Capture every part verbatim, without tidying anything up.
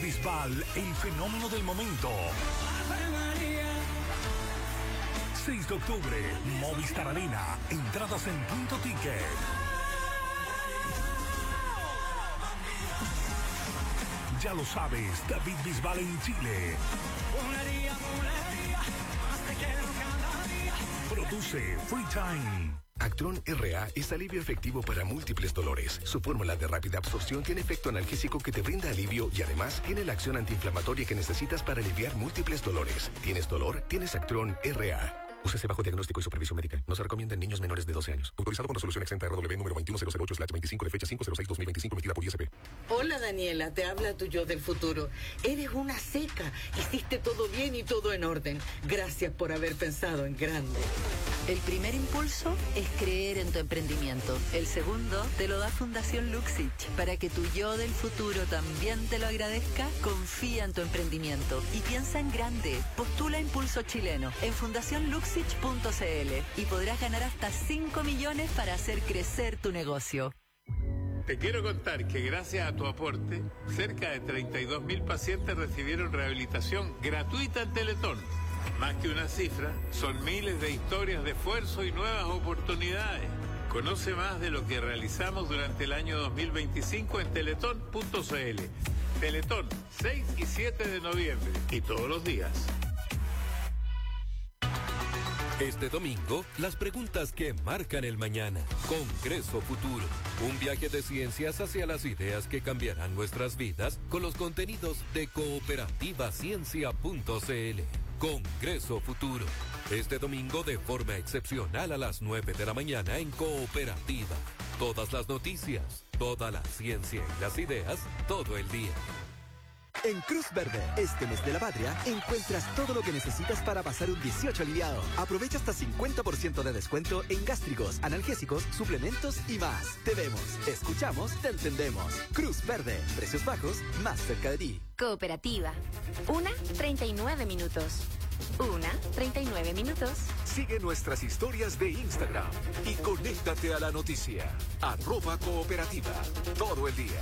Bisbal, el fenómeno del momento. seis de octubre, Movistar Arena. Entradas en Punto Ticket. Ya lo sabes, David Bisbal en Chile. Produce Free Time. Actron R A es alivio efectivo para múltiples dolores. Su fórmula de rápida absorción tiene efecto analgésico que te brinda alivio y además tiene la acción antiinflamatoria que necesitas para aliviar múltiples dolores. ¿Tienes dolor? Tienes Actron R A. Úsese bajo diagnóstico y supervisión médica. No se recomienda en niños menores de doce años. Autorizado con resolución exenta R W número veintiuno mil ocho veinticinco de fecha cinco cero seis dos mil veinticinco emitida por I S P. Hola Daniela, te habla tu yo del futuro. Eres una seca. Hiciste todo bien y todo en orden. Gracias por haber pensado en grande. El primer impulso es creer en tu emprendimiento. El segundo te lo da Fundación Luxich. Para que tu yo del futuro también te lo agradezca, confía en tu emprendimiento y piensa en grande. Postula Impulso Chileno en fundación luxich punto c l y podrás ganar hasta cinco millones para hacer crecer tu negocio. Te quiero contar que gracias a tu aporte, cerca de treinta y dos mil pacientes recibieron rehabilitación gratuita en Teletón. Más que una cifra, son miles de historias de esfuerzo y nuevas oportunidades. Conoce más de lo que realizamos durante el año dos mil veinticinco en teletón punto c l. Teletón, seis y siete de noviembre y todos los días. Este domingo, las preguntas que marcan el mañana. Congreso Futuro. Un viaje de ciencias hacia las ideas que cambiarán nuestras vidas con los contenidos de cooperativa ciencia punto c l. Congreso Futuro. Este domingo de forma excepcional a las nueve de la mañana en Cooperativa. Todas las noticias, toda la ciencia y las ideas, todo el día. En Cruz Verde, este mes de la patria, encuentras todo lo que necesitas para pasar un dieciocho aliviado. Aprovecha hasta cincuenta por ciento de descuento en gástricos, analgésicos, suplementos y más. Te vemos, escuchamos, te entendemos. Cruz Verde, precios bajos, más cerca de ti. Cooperativa. Una, treinta y nueve minutos. Una, treinta y nueve minutos. Sigue nuestras historias de Instagram y conéctate a la noticia. Arroba Cooperativa. Todo el día.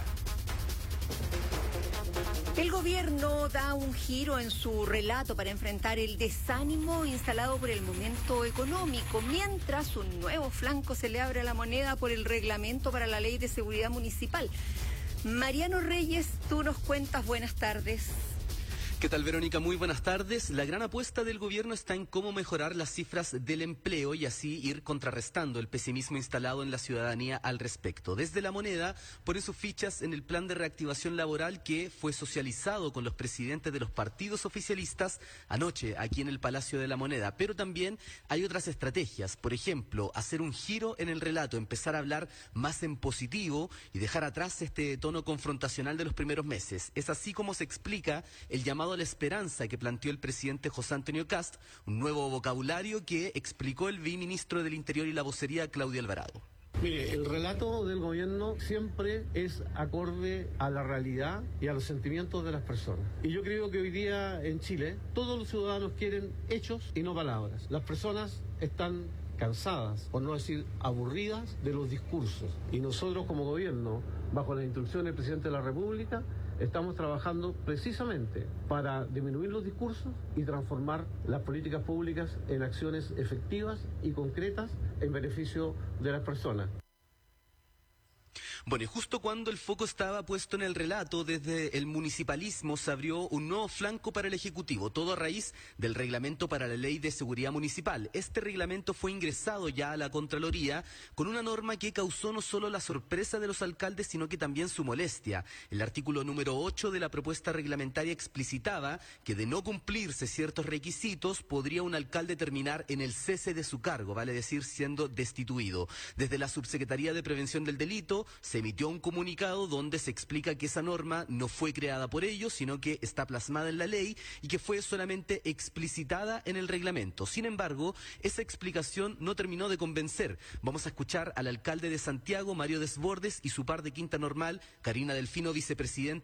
El gobierno da un giro en su relato para enfrentar el desánimo instalado por el momento económico, mientras un nuevo flanco se le abre a la moneda por el reglamento para la Ley de Seguridad Municipal. Mariano Reyes, tú nos cuentas, buenas tardes. ¿Qué tal, Verónica? Muy buenas tardes. La gran apuesta del gobierno está en cómo mejorar las cifras del empleo y así ir contrarrestando el pesimismo instalado en la ciudadanía al respecto. Desde La Moneda pone sus fichas en el plan de reactivación laboral que fue socializado con los presidentes de los partidos oficialistas anoche aquí en el Palacio de La Moneda. Pero también hay otras estrategias. Por ejemplo, hacer un giro en el relato, empezar a hablar más en positivo y dejar atrás este tono confrontacional de los primeros meses. Es así como se explica el llamado a la esperanza que planteó el presidente José Antonio Kast, un nuevo vocabulario que explicó el viceministro del Interior y la vocería Claudio Alvarado. Mire, el relato del gobierno siempre es acorde a la realidad y a los sentimientos de las personas. Y yo creo que hoy día en Chile todos los ciudadanos quieren hechos y no palabras. Las personas están cansadas, por no decir aburridas, de los discursos. Y nosotros como gobierno, bajo la instrucción del presidente de la República, estamos trabajando precisamente para disminuir los discursos y transformar las políticas públicas en acciones efectivas y concretas en beneficio de las personas. Bueno, y justo cuando el foco estaba puesto en el relato, desde el municipalismo se abrió un nuevo flanco para el Ejecutivo, todo a raíz del reglamento para la Ley de Seguridad Municipal. Este reglamento fue ingresado ya a la Contraloría con una norma que causó no solo la sorpresa de los alcaldes, sino que también su molestia. El artículo número ocho de la propuesta reglamentaria explicitaba que de no cumplirse ciertos requisitos, podría un alcalde terminar en el cese de su cargo, vale decir, siendo destituido. Desde la Subsecretaría de Prevención del Delito, se emitió un comunicado donde se explica que esa norma no fue creada por ellos, sino que está plasmada en la ley y que fue solamente explicitada en el reglamento. Sin embargo, esa explicación no terminó de convencer. Vamos a escuchar al alcalde de Santiago, Mario Desbordes, y su par de Quinta Normal, Karina Delfino, vicepresidenta